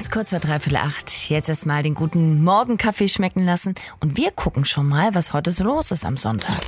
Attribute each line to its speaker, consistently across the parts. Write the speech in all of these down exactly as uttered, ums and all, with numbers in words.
Speaker 1: ist kurz vor dreiviertel acht. Jetzt erstmal den guten Morgenkaffee schmecken lassen. Und wir gucken schon mal, was heute so los ist am Sonntag.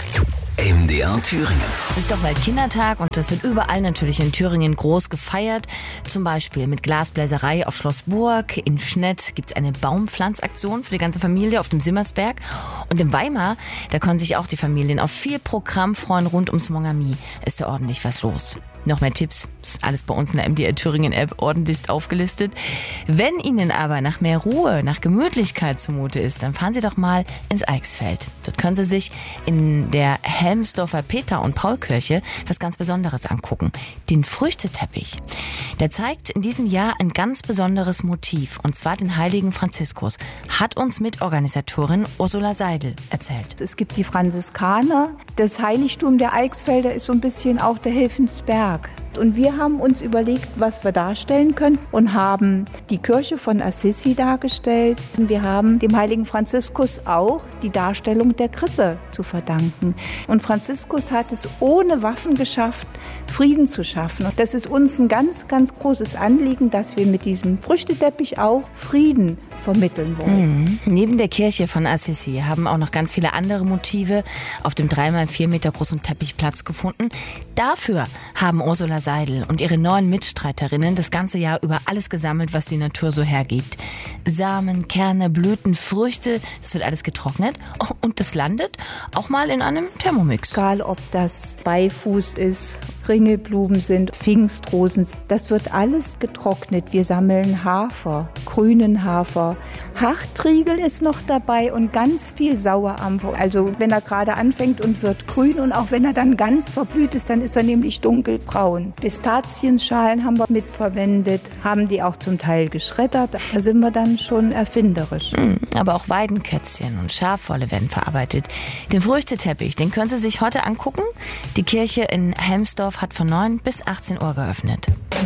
Speaker 2: M D R Thüringen.
Speaker 1: Es ist doch Weltkindertag und das wird überall natürlich in Thüringen groß gefeiert. Zum Beispiel mit Glasbläserei auf Schloss Burg. In Schnett gibt es eine Baumpflanzaktion für die ganze Familie auf dem Simmersberg. Und in Weimar, da können sich auch die Familien auf viel Programm freuen. Rund ums Mongami ist da ordentlich was los. Noch mehr Tipps, das ist alles bei uns in der M D R Thüringen App ordentlich aufgelistet. Wenn Ihnen aber nach mehr Ruhe, nach Gemütlichkeit zumute ist, dann fahren Sie doch mal ins Eichsfeld. Dort können Sie sich in der Helmsdorfer Peter- und Paulkirche was ganz Besonderes angucken. Den Früchteteppich. Der zeigt in diesem Jahr ein ganz besonderes Motiv, und zwar den heiligen Franziskus, hat uns Mitorganisatorin Ursula Seidel erzählt.
Speaker 3: Es gibt die Franziskaner. Das Heiligtum der Eichsfelder ist so ein bisschen auch der Helfensberg. Und wir haben uns überlegt, was wir darstellen können, und haben die Kirche von Assisi dargestellt. Und wir haben dem heiligen Franziskus auch die Darstellung der Krippe zu verdanken. Und Franziskus hat es ohne Waffen geschafft, Frieden zu schaffen. Und das ist uns ein ganz, ganz großes Anliegen, dass wir mit diesem Früchteteppich auch Frieden vermitteln wollen.
Speaker 1: Mhm. Neben der Kirche von Assisi haben auch noch ganz viele andere Motive auf dem drei mal vier Meter großen Teppich Platz gefunden. Dafür haben Ursula Seidel und ihre neuen Mitstreiterinnen das ganze Jahr über alles gesammelt, was die Natur so hergibt. Samen, Kerne, Blüten, Früchte, das wird alles getrocknet und das landet auch mal in einem Thermomix.
Speaker 3: Egal, ob das Beifuß ist, Ringelblumen sind, Pfingstrosen, das wird alles getrocknet. Wir sammeln Hafer, grünen Hafer. Hartriegel ist noch dabei und ganz viel Sauerampfer. Also wenn er gerade anfängt und wird grün, und auch wenn er dann ganz verblüht ist, dann ist er nämlich dunkelbraun. Pistazienschalen haben wir mitverwendet, haben die auch zum Teil geschreddert. Da sind wir dann schon erfinderisch.
Speaker 1: Aber auch Weidenkätzchen und Schafwolle werden verarbeitet. Den Früchteteppich, den können Sie sich heute angucken. Die Kirche in Helmsdorf hat von neun bis achtzehn Uhr geöffnet.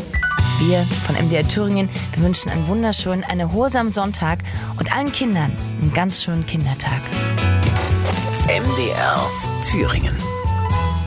Speaker 1: Wir von M D R Thüringen, wir wünschen einen wunderschönen, einen erholsamen Sonntag und allen Kindern einen ganz schönen Kindertag.
Speaker 2: M D R Thüringen.